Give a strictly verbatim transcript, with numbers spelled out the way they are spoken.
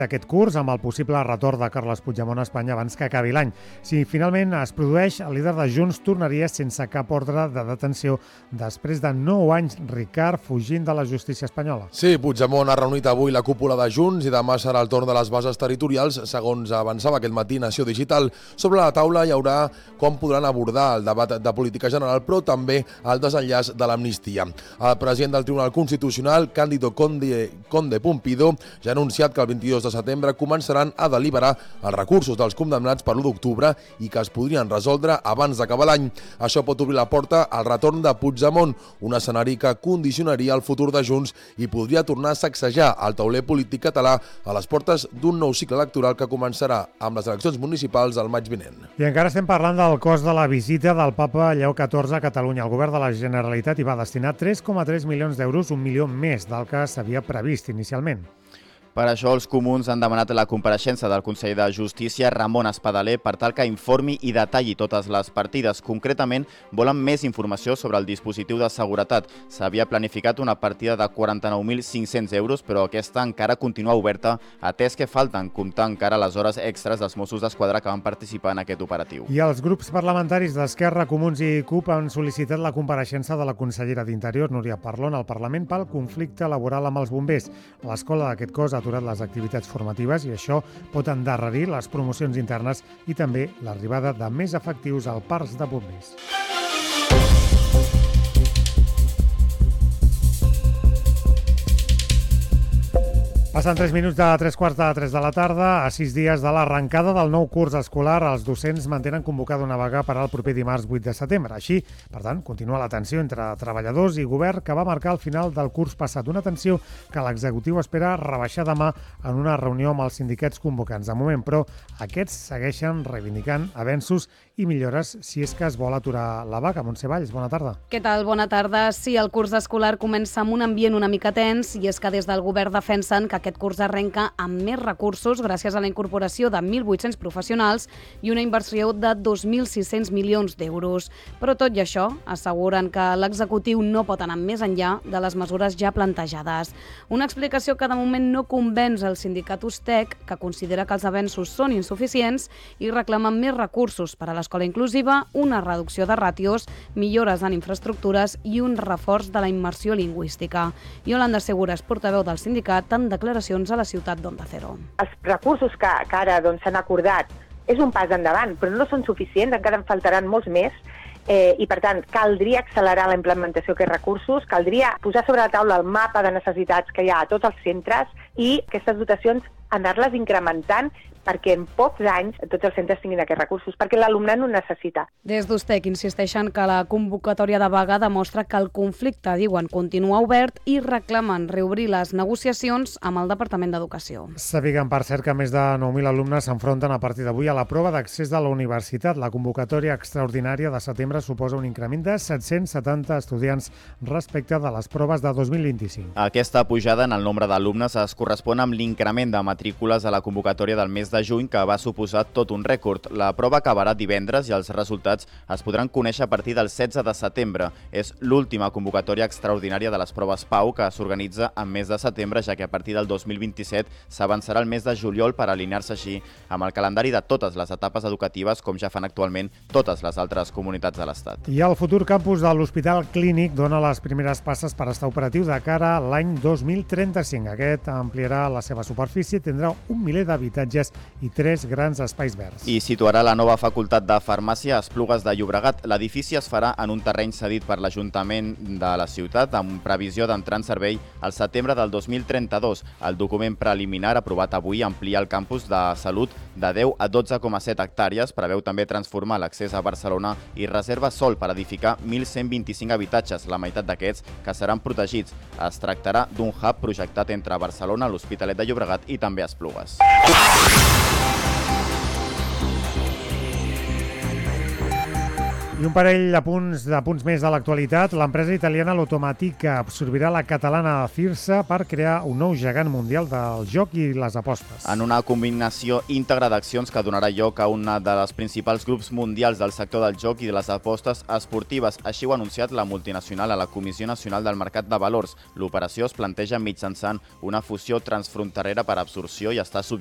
aquest curs amb el possible retorn de Carles Puigdemont a Espanya abans que acabi l'any. Si finalment es produeix, el líder de Junts tornaria sense cap ordre de detenció després de nou anys, Ricard, fugint de la justícia espanyola. Sí, Puigdemont ha reunit avui la cúpula de Junts i demà serà el torn de les bases territorials. Segons avançava aquest matí Nació Digital, sobre la taula hi haurà com podran abordar el debat de política general, però també el desenllaç de l'amnistia. El president del Tribunal Constitucional, Cándido Conde, Conde Pumpido, ja ha anunciat que el vint-i-dos de setembre començaran a deliberar els recursos dels condemnats per l'u d'octubre i que es podrien resoldre abans d'acabar l'any. Això pot obrir la porta al retorn de Puigdemont, un escenari que condicionaria el futur de Junts i podria tornar a sacsejar el tauler polític català a les portes d'un nou cicle electoral que començarà amb les eleccions municipals al maig vinent. I encara estem parlant del cost de la visita del papa Lleó catorze a Catalunya. El govern de la Generalitat hi va destinar tres coma tres milions d'euros, un milió més del que s'havia previst inicialment. Per això els comuns han demanat la compareixença del conseller de Justícia, Ramon Espadaler, per tal que informi i detalli totes les partides. Concretament, volen més informació sobre el dispositiu de seguretat. S'havia planificat una partida de quaranta-nou mil cinc-cents euros, però aquesta encara continua oberta, atès que falten comptar encara les hores extres dels Mossos d'Esquadra que van participar en aquest operatiu. I els grups parlamentaris d'Esquerra, Comuns i CUP han sol·licitat la compareixença de la consellera d'Interior, Núria Parlon, al Parlament pel conflicte laboral amb els bombers. L'escola d'aquest cos ha aturat les activitats formatives i això pot endarrerir les promocions internes i també l'arribada de més efectius al parc de bombers. Passen tres minuts de tres quarts de tres de la tarda. A sis dies de l'arrencada del nou curs escolar, els docents mantenen convocada una vaga per al proper dimarts vuit de setembre. Així, per tant, continua la tensió entre treballadors i govern que va marcar el final del curs passat. Una tensió que l'executiu espera rebaixar demà en una reunió amb els sindicats convocants. De moment, però, aquests segueixen reivindicant avenços i millores si és que es vol aturar la vaga. Montse Valls, bona tarda. Què tal? Bona tarda. Sí, el curs escolar comença amb un ambient una mica tens i és que des del govern defensen que aquest curs arrenca amb més recursos gràcies a la incorporació de mil vuit-cents professionals i una inversió de dos mil sis-cents milions d'euros. Però tot i això, asseguren que l'executiu no pot anar més enllà de les mesures ja plantejades. Una explicació que de moment no convenç el sindicat Ustec, que considera que els avenços són insuficients i reclamen més recursos per a l'escola inclusiva, una reducció de ràtios, millores en infraestructures i un reforç de la immersió lingüística. Iolanda Segura és portaveu del sindicat en declaracions a la ciutat d'Onda Cero. Els recursos que, que ara doncs, s'han acordat és un pas endavant, però no són suficients, encara en faltaran molts més, eh, i per tant caldria accelerar la implementació d'aquests recursos, caldria posar sobre la taula el mapa de necessitats que hi ha a tots els centres i aquestes dotacions anar-les incrementant perquè en pocs anys tots els centres tinguin aquests recursos, perquè l'alumnat no necessita. Des d'Ustec insisteixen que la convocatòria de vaga demostra que el conflicte, diuen, continua obert i reclamen reobrir les negociacions amb el Departament d'Educació. Sabiguen, per cert, que més de nou mil alumnes s'enfronten a partir d'avui a la prova d'accés de la universitat. La convocatòria extraordinària de setembre suposa un increment de set-cents setanta estudiants respecte de les proves de dos mil vint-i-cinc. Aquesta pujada en el nombre d'alumnes es correspon amb l'increment de matrícules a la convocatòria del mes de juny, que va suposar tot un rècord. La prova acabarà divendres i els resultats es podran conèixer a partir del setze de setembre. És l'última convocatòria extraordinària de les proves Pau que s'organitza en mes de setembre, ja que a partir del dos mil vint-i-set s'avançarà el mes de juliol per alinear-se així amb el calendari de totes les etapes educatives, com ja fan actualment totes les altres comunitats de l'Estat. I el futur campus de l'Hospital Clínic dona les primeres passes per estar operatiu de cara a l'any dos mil trenta-cinc. Aquest ampliarà la seva superfície, tindrà un miler d'habitatges i tres grans espais verds. I situarà la nova facultat de farmàcia a Esplugues de Llobregat. L'edifici es farà en un terreny cedit per l'Ajuntament de la ciutat amb previsió d'entrar en servei al setembre del dos mil trenta-dos. El document preliminar aprovat avui amplia el campus de salut de deu a dotze coma set hectàrees, preveu també transformar l'accés a Barcelona i reserva sòl per edificar mil cent vint-i-cinc habitatges, la meitat d'aquests que seran protegits. Es tractarà d'un hub projectat entre Barcelona, l'Hospitalet de Llobregat i també Esplugues. I un parell de punts, de punts més de l'actualitat. L'empresa italiana Lottomatica absorbirà la catalana Cirsa per crear un nou gegant mundial del joc i les apostes. En una combinació íntegra d'accions que donarà lloc a una de les principals grups mundials del sector del joc i de les apostes esportives. Així ho ha anunciat la multinacional a la Comissió Nacional del Mercat de Valors. L'operació es planteja mitjançant una fusió transfronterera per absorció i està subjecta